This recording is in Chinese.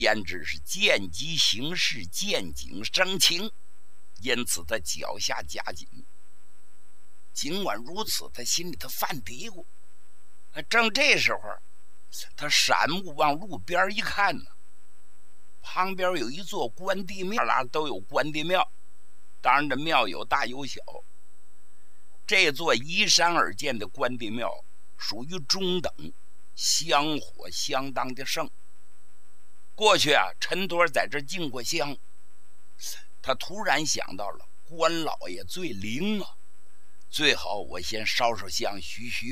焉知是见机行事，见景生情，因此他脚下加紧。尽管如此，他心里头犯嘀咕。正这时候，他闪目往路边一看呢，旁边有一座关帝庙，都有关帝庙，当然这庙有大有小。这座依山而建的关帝庙属于中等，香火相当的盛。过去陈多在这敬过香，他突然想到了关老爷最灵啊，最好我先烧烧香，许许